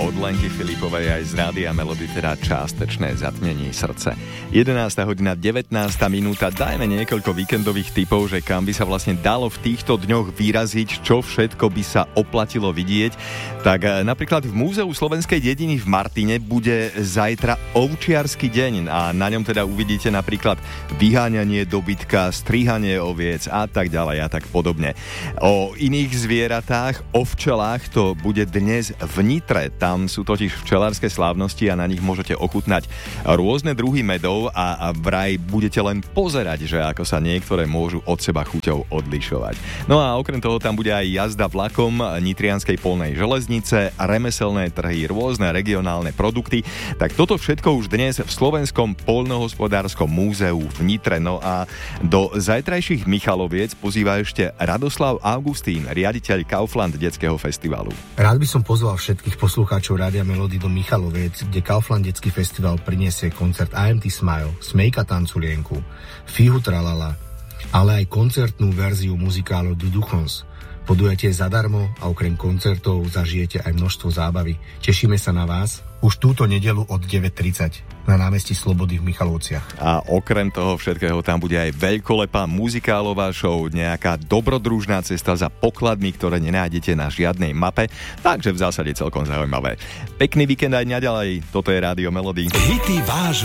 od Lenky Filipovej aj z Rádia Melody, teda Čiastočné zatmenie srdce. 11:19 minúta, dajme niekoľko víkendových tipov, že kam by sa vlastne dalo v týchto dňoch vyraziť, čo všetko by sa oplatilo vidieť. Tak napríklad v Múzeu slovenskej dediny v Martine bude zajtra ovčiarsky deň a na ňom teda uvidíte napríklad vyháňanie dobytka, strihanie oviec a tak ďalej a tak podobne. O iných zvieratách, o včelách to bude dnes v Nitre. Tam sú totiž včelárske slávnosti a na nich môžete ochutnať rôzne druhy medov a vraj budete len pozerať, že ako sa niektoré môžu od seba chuťou odlišovať. No a okrem toho tam bude aj jazda vlakom Nitrianskej polnej železnice, remeselné trhy, rôzne regionálne produkty. Tak toto všetko už dnes v Slovenskom poľnohospodárskom múzeu v Nitre. No a do zajtrajších Michaloviec pozýva ešte Radoslav Augustín, riaditeľ Kaufland detského festivalu. Rád by som pozval všetkých poslucháčov Rádia Melody do Michaloviec, kde Kaufland detský festival priniesie koncert IMT Smile, Smejka tanculienku, Fihu tralala, ale aj koncertnú verziu muzikálu Duduchons. Podujatie zadarmo a okrem koncertov zažijete aj množstvo zábavy. Tešíme sa na vás už túto nedeľu od 9:30 na námestí Slobody v Michalovciach. A okrem toho všetkého tam bude aj veľkolepá muzikálová show, nejaká dobrodružná cesta za pokladmi, ktoré nenájdete na žiadnej mape, takže v zásade celkom zaujímavé. Pekný víkend aj naďalej, toto je Rádio Melody. Hity vášho